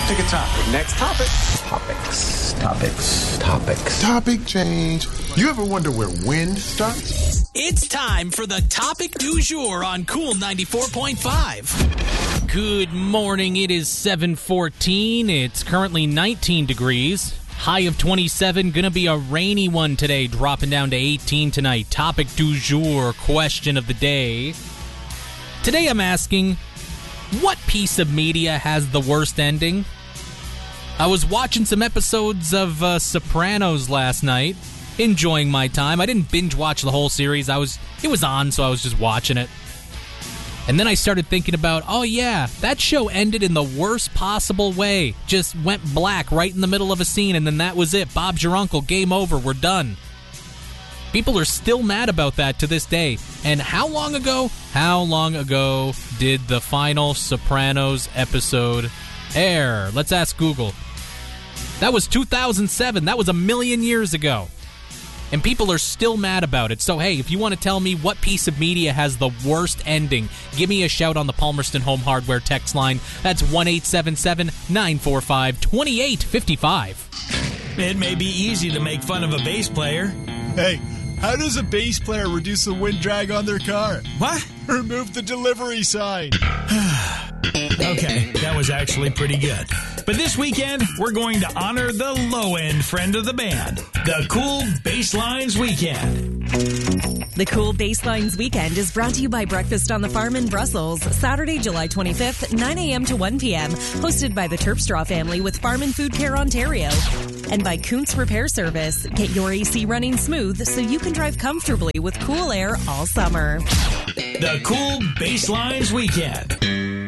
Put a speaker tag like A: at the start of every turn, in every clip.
A: Pick a topic.
B: Next topic.
C: Topics.
A: Topic change. You ever wonder where wind starts?
D: It's time for the topic du jour on Cool 94.5. Good morning. It is 7:14. It's currently 19 degrees. High of 27. Gonna be a rainy one today, dropping down to 18 tonight. Topic du jour, question of the day. Today I'm asking, what piece of media has the worst ending? I was watching some episodes of Sopranos last night, enjoying my time. I didn't binge watch the whole series. It was on, so I was just watching it. And then I started thinking about, oh yeah, that show ended in the worst possible way. Just went black right in the middle of a scene, and then that was it. Bob's your uncle, game over, we're done. People are still mad about that to this day. And how long ago did the final Sopranos episode air? Let's ask Google. That was 2007. That was 1,000,000 years ago. And people are still mad about it. So, hey, if you want to tell me what piece of media has the worst ending, give me a shout on the Palmerston Home Hardware text line. That's 1-877-945-2855.
E: It may be easy to make fun of a bass player.
F: Hey, how does a bass player reduce the wind drag on their car?
E: What?
F: Remove the delivery sign.
E: Okay, that was actually pretty good. But this weekend, we're going to honor the low-end friend of the band, the Cool Basslines Weekend.
G: The Cool Basslines Weekend is brought to you by Breakfast on the Farm in Brussels, Saturday, July 25th, 9 a.m. to 1 p.m., hosted by the Terpstra family with Farm and Food Care Ontario. And by Kuntz Repair Service. Get your AC running smooth so you can drive comfortably with cool air all summer.
E: The Cool Basslines Weekend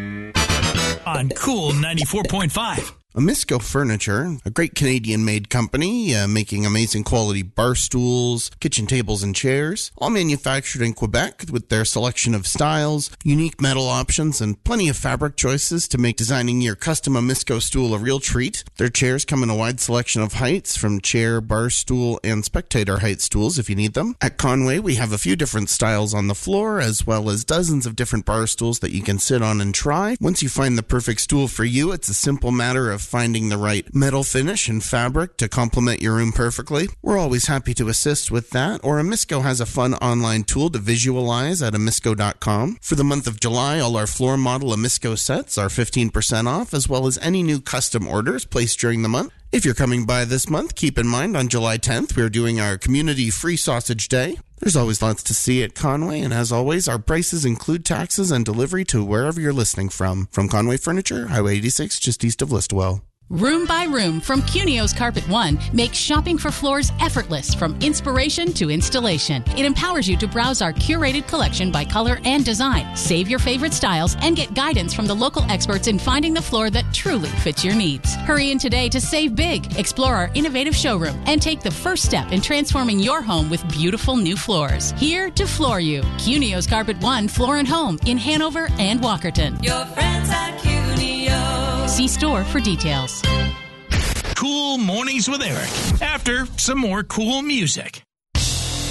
E: on Cool 94.5.
C: Amisco Furniture, a great Canadian-made company making amazing quality bar stools, kitchen tables, and chairs, all manufactured in Quebec with their selection of styles, unique metal options, and plenty of fabric choices to make designing your custom Amisco stool a real treat. Their chairs come in a wide selection of heights, from chair, bar stool, and spectator height stools if you need them. At Conway, we have a few different styles on the floor, as well as dozens of different bar stools that you can sit on and try. Once you find the perfect stool for you, it's a simple matter of finding the right metal finish and fabric to complement your room perfectly. We're always happy to assist with that, or Amisco has a fun online tool to visualize at amisco.com. For the month of July, all our floor model Amisco sets are 15% off, as well as any new custom orders placed during the month. If you're coming by this month, keep in mind on July 10th, we're doing our Community Free Sausage Day. There's always lots to see at Conway, and as always, our prices include taxes and delivery to wherever you're listening from. From Conway Furniture, Highway 86, just east of Listowel.
H: Room by Room from Cunio's Carpet One makes shopping for floors effortless from inspiration to installation. It empowers you to browse our curated collection by color and design, save your favorite styles, and get guidance from the local experts in finding the floor that truly fits your needs. Hurry in today to save big, explore our innovative showroom, and take the first step in transforming your home with beautiful new floors. Here to floor you. Cunio's Carpet One Floor and Home in Hanover and Walkerton.
I: Your friends at Cunio.
H: See store for details.
E: Cool Mornings with Eric. After some more cool music.